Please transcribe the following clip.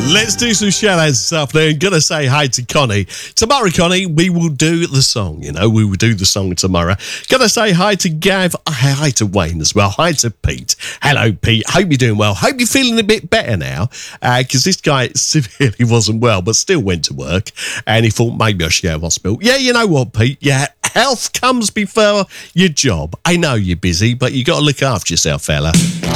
Let's do some shout-outs this afternoon. Gonna say hi to Connie. Tomorrow, Connie, we will do the song. We will do the song tomorrow. Gonna say hi to Gav. Hi to Wayne as well. Hi to Pete. Hello, Pete. Hope you're doing well. Hope you're feeling a bit better now, because this guy severely wasn't well, but still went to work, and he thought maybe I should go to hospital. Yeah, you know what, Pete? Yeah, health comes before your job. I know you're busy, but you got to look after yourself, fella.